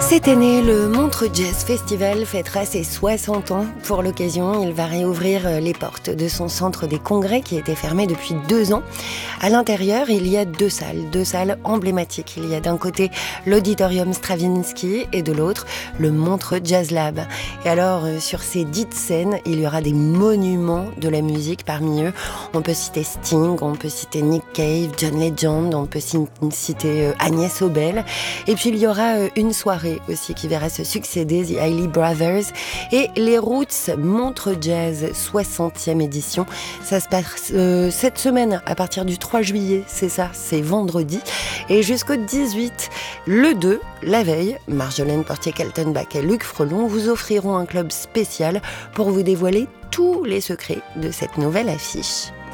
Cette année, le Montreux Jazz Festival fêtera ses 60 ans. Pour l'occasion, il va réouvrir les portes de son centre des congrès qui était fermé depuis 2 ans. À l'intérieur, il y a deux salles emblématiques. Il y a d'un côté l'Auditorium Stravinsky et de l'autre le Montreux Jazz Lab. Et alors, sur ces dites scènes, il y aura des monuments de la musique. Parmi eux, on peut citer Sting, on peut citer Nick Cave, John Legend, on peut citer Agnès Obel. Et puis il y aura une soirée aussi qui verra se succéder The Hailey Brothers et les Roots Montreux Jazz 60e édition. Ça se passe cette semaine à partir du 3 juillet, c'est vendredi, et jusqu'au 18, le 2, la veille, Marjolaine Portier-Kaltenbach et Luc Frelon vous offriront un club spécial pour vous dévoiler tous les secrets de cette nouvelle affiche.